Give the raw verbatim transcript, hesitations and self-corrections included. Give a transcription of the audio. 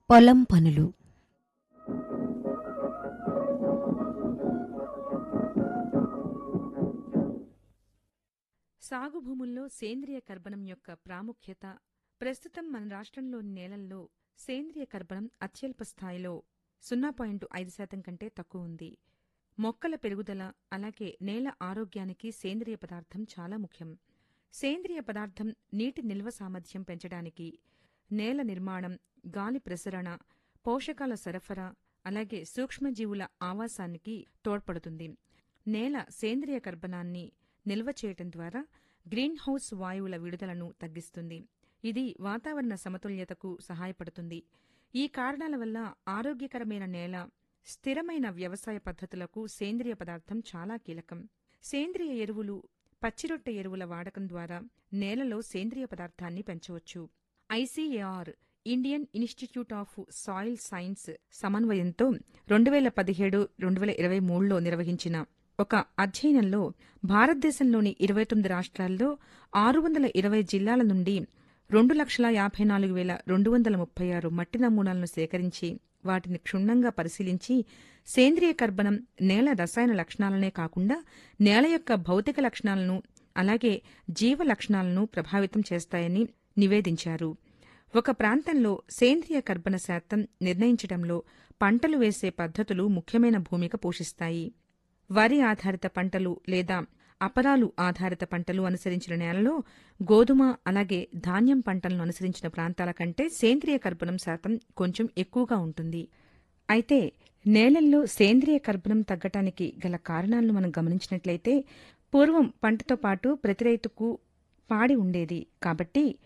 పొలం పనులు. సాగు భూముల్లో సేంద్రియ కర్బనం యొక్క ప్రాముఖ్యత. ప్రస్తుతం మన రాష్ట్రంలోని నేలల్లో సేంద్రియ కర్బనం అత్యల్ప స్థాయిలో సున్నా పాయింట్ ఐదు శాతం కంటే తక్కువ ఉంది. మొక్కల పెరుగుదల అలాగే నేల ఆరోగ్యానికి సేంద్రియ పదార్థం చాలా ముఖ్యం. సేంద్రియ పదార్థం నీటి నిల్వ సామర్థ్యం పెంచడానికి, నేల నిర్మాణం, గాలి ప్రసరణ, పోషకాల సరఫరా అలాగే సూక్ష్మజీవుల ఆవాసానికి తోడ్పడుతుంది. నేల సేంద్రియ కర్బనాన్ని నిల్వ చేయటం ద్వారా గ్రీన్ హౌస్ వాయువుల విడుదలను తగ్గిస్తుంది. ఇది వాతావరణ సమతుల్యతకు సహాయపడుతుంది. ఈ కారణాల వల్ల ఆరోగ్యకరమైన నేల, స్థిరమైన వ్యవసాయ పద్ధతులకు సేంద్రియ పదార్థం చాలా కీలకం. సేంద్రియ ఎరువులు, పచ్చిరొట్టె ఎరువుల వాడకం ద్వారా నేలలో సేంద్రియ పదార్థాన్ని పెంచవచ్చు. ICAR Indian institute of soil science సమన్వయంతో రెండు వేల పదిహేడు రెండు వేల ఇరవై మూడులో నిర్వహించిన ఒక అధ్యయనంలో భారతదేశంలోని ఇరవై తొమ్మిది రాష్ట్రాల్లో ఆరు వందల ఇరవై జిల్లాల నుండి రెండు లక్షల యాభై నాలుగు వేల రెండు వందల ముప్పై ఆరు మట్టి నమూనాలను సేకరించి వాటిని క్షుణ్ణంగా పరిశీలించి సేంద్రియ కర్బనం నేల రసాయన లక్షణాలనే కాకుండా నేల యొక్క భౌతిక లక్షణాలను అలాగే జీవ లక్షణాలను ప్రభావితం చేస్తాయని నివేదించారు. ఒక ప్రాంతంలో సేంద్రియ కర్బన శాతం నిర్ణయించడంలో పంటలు వేసే పద్ధతులు ముఖ్యమైన భూమిక పోషిస్తాయి. వరి ఆధారిత పంటలు లేదా అపరాలు ఆధారిత పంటలు అనుసరించిన నేలలో గోధుమ అలాగే ధాన్యం పంటలను అనుసరించిన ప్రాంతాల కంటే సేంద్రియ కర్బనం శాతం కొంచెం ఎక్కువగా ఉంటుంది. అయితే నేలల్లో సేంద్రియ కర్బనం తగ్గటానికి గల కారణాలను మనం గమనించినట్లయితే పూర్వం పంటతో పాటు ప్రతి రైతుకు పాడి ఉండేది కాబట్టి